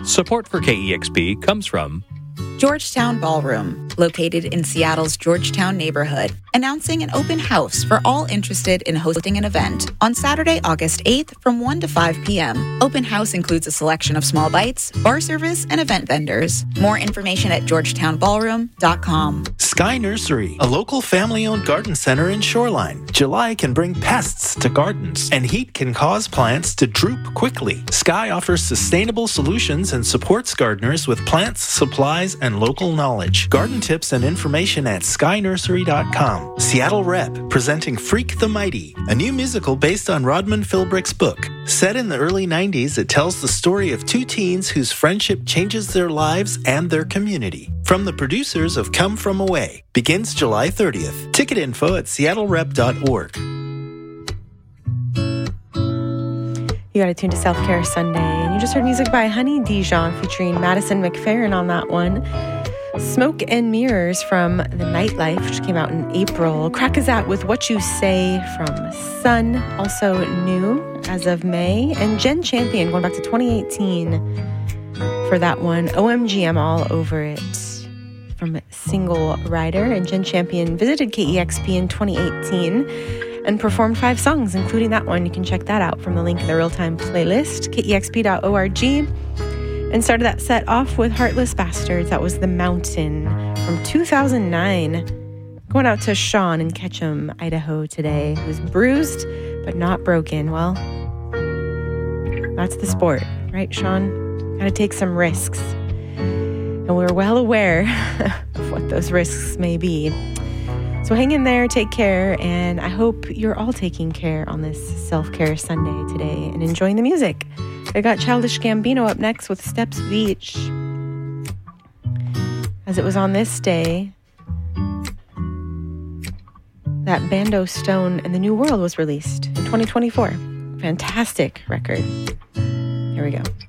Support for KEXP comes from Georgetown Ballroom, located in Seattle's Georgetown neighborhood, announcing an open house for all interested in hosting an event on Saturday, August 8th from 1 to 5 p.m. Open house includes a selection of small bites, bar service, and event vendors. More information at georgetownballroom.com. Sky Nursery, a local family-owned garden center in Shoreline. July can bring pests to gardens, and heat can cause plants to droop quickly. Sky offers sustainable solutions and supports gardeners with plants, supplies, and local knowledge. Garden tips and information at skynursery.com. Seattle Rep, presenting Freak the Mighty, a new musical based on Rodman Philbrick's book. Set in the early 90s, it tells the story of two teens whose friendship changes their lives and their community. From the producers of Come From Away. Begins July 30th. Ticket info at seattlerep.org. You got to tune to Self-Care Sunday, and you just heard music by Honey Dijon featuring Madison McFerrin on that one. Smoke and Mirrors from The Nightlife, which came out in April. Crackazat with What You Say from Sun, also new as of May. And Jen Champion, going back to 2018 for that one. OMG, I'm All Over It from Single Rider. And Jen Champion visited KEXP in 2018 and performed 5 songs, including that one. You can check that out from the link in the real-time playlist, kexp.org. And started that set off with Heartless Bastards. That was The Mountain from 2009. Going out to Sean in Ketchum, Idaho today, who's bruised but not broken. Well, that's the sport, right, Sean? Gotta take some risks. And we're well aware of what those risks may be. So hang in there, take care, and I hope you're all taking care on this Self-Care Sunday today and enjoying the music. I got Childish Gambino up next with Steps Beach. As it was on this day that Bando Stone and the New World was released in 2024. Fantastic record. Here we go.